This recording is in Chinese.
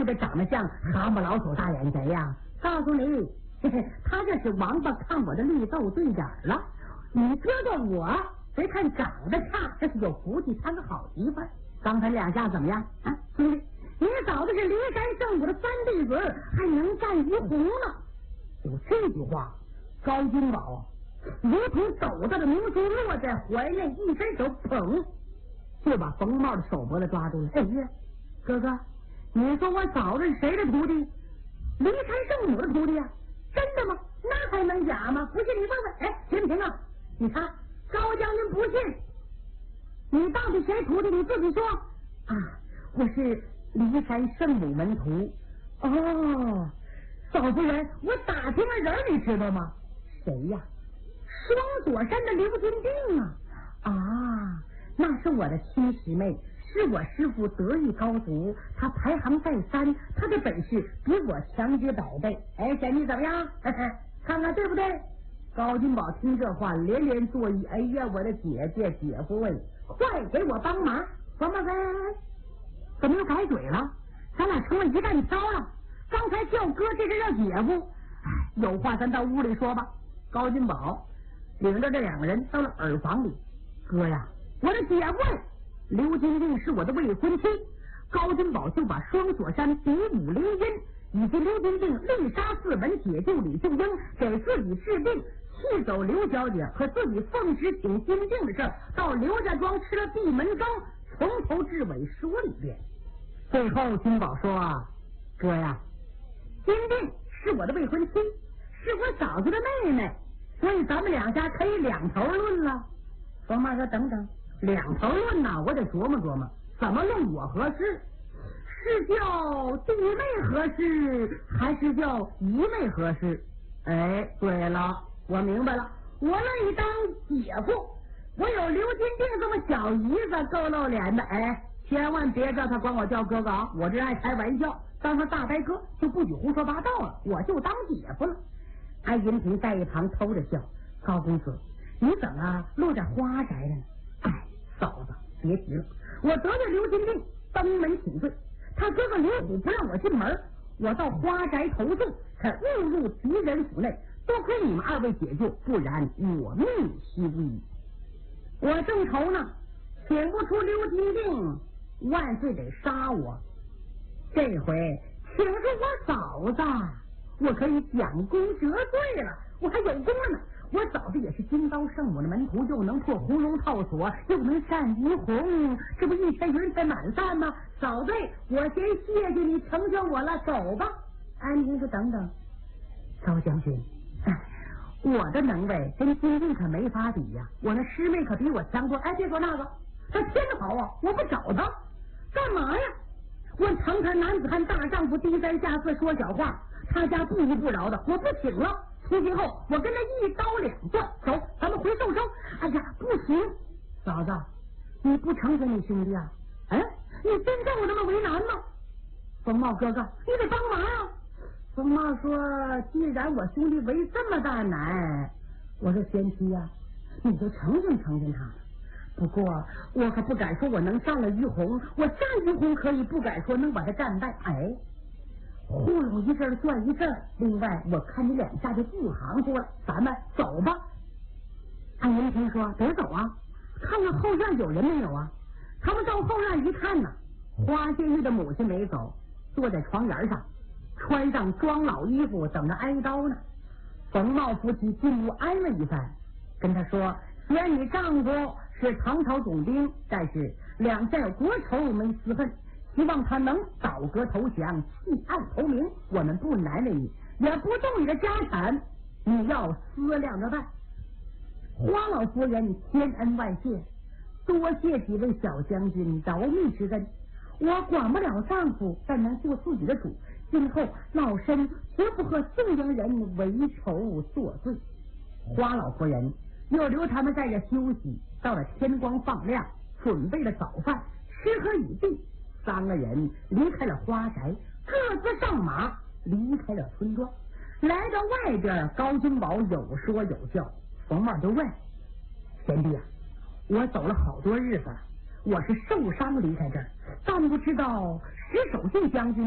得长得像蛤蟆老鼠大眼贼呀？告诉你，嘿嘿，他这是王八看我的绿豆对眼了。你哥哥我别看长得差，这是有福气，谈个好媳妇儿。刚才两下怎么样啊，兄弟？你嫂子是骊山圣母的三弟子，还能战于红呢。有这句话，高金宝如同斗大的明珠落在怀内，一伸手捧就把冯茂的手脖子抓住了。哎呀，哥哥，你说我嫂子是谁的徒弟？骊山圣母的徒弟呀？真的吗？那还能假吗？不信你问问。哎，行不行啊？你看高将军不信，你到底谁徒弟？你自己说啊！我是骊山圣母门徒。哦，嫂夫人，我打听了人，你知道吗？谁呀？双锁山的刘金定啊！啊，那是我的亲师妹，是我师父德艺高足，他排行在3，他的本事比我强绝百倍。哎，贤弟怎么样？看看对不对？高金宝听这话连连作揖。哎呀，我的姐姐姐夫喂，快给我帮忙！帮忙！怎么又改嘴了？咱俩成了一干挑了。刚才叫哥，这是叫姐夫。有话咱到屋里说吧。高金宝领着这2个人到了耳房里。哥呀，我的姐夫刘金定是我的未婚妻。高金宝就把双锁山比武灵音以及刘金定力杀4门解救李秀英，给自己治病，气走刘小姐和自己奉旨请金定的事儿，到刘家庄吃了闭门羹，从头至尾说了一遍。最后金宝说啊，哥呀，金定是我的未婚妻，是我嫂子的妹妹，所以咱们两家可以两头论了。冯妈说等等，两头论呐，我得琢磨琢磨，怎么论我合适？是叫弟妹合适，还是叫姨妹合适？哎，对了，我明白了，我乐意当姐夫，我有刘金定这么小姨子够露脸的。哎，千万别叫他管我叫哥哥啊，我这爱开玩笑，当他大伯哥就不许胡说八道了，我就当姐夫了。安银平在一旁偷着笑，高公子，你怎么落在花宅了呢？哎，嫂子别提了，我得罪刘金定，登门请罪，他哥哥刘虎不让我进门，我到花宅投诉，才误入敌人府内，多亏你们2位解救，不然我命惜不已。我正愁呢，请不出刘金定，万岁得杀我。这回请出我嫂子，我可以奖功折罪了，我还有功了呢。我嫂子也是金刀圣母的门徒，又能破红龙套索，又能善于红，这不一天云彩满散吗？嫂子，我先谢谢你成全我了，走吧。安平说等等，高将军，我的能耐跟金定可没法比呀，我那师妹可比我强多。哎，别说那个，他天好啊，我不找他干嘛呀？我堂堂男子汉大丈夫，低三下四说小话，他家不依不饶的，我不请了。出去后我跟他1刀2断，走，咱们回寿州。哎呀，不行，嫂子，你不成全你兄弟啊？你真叫我这么为难吗？冯茂哥哥，你得帮忙啊！冯茂说，既然我兄弟为这么大难，我说贤妻啊，你就成全成全他了。不过我可不敢说我能战了于洪，我战于洪可以，不敢说能把他战败。哎，糊弄一阵算一阵，另外我看你2下就不含糊了，咱们走吧。安银平说得走啊，看看后院有人没有啊。他们到后院一看呢，花谢玉的母亲没走，坐在床沿上，穿上装老衣服等着挨刀呢。冯茂夫妻进屋安慰一番，跟他说，虽然你丈夫是唐朝总兵，但是2家有国仇没私恨，希望他能倒戈投降，弃暗投明，我们不难为你，也不动你的家产，你要思量着办。花老夫人千恩万谢，多谢几位小将军饶命之恩，我管不了丈夫，但能做自己的主，今后老身绝不和宋营人为仇作罪。花老夫人又留他们在这休息，到了天光放亮，准备了早饭，吃喝已毕，3个人离开了花宅，各自上马离开了村庄，来到外边，高金宝有说有笑。冯茂就问，贤弟啊，我走了好多日子了，我是受伤离开这儿，但不知道石守信将军